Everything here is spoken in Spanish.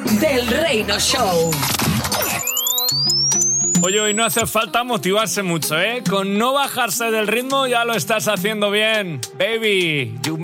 del Reino Show. Oye, hoy no hace falta motivarse mucho, ¿eh? Con no bajarse del ritmo ya lo estás haciendo bien. Baby, you